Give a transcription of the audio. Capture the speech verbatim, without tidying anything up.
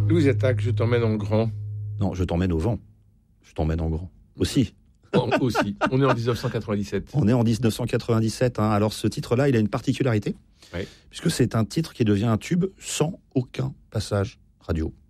Louise Attaque, je t'emmène en grand. Non, je t'emmène au vent. Je t'emmène en grand. Aussi. Oh, aussi. On est en dix-neuf cent quatre-vingt-dix-sept. On est en dix-neuf cent quatre-vingt-dix-sept. Hein. Alors ce titre-là, il a une particularité. Oui. Puisque c'est un titre qui devient un tube sans aucun passage radio.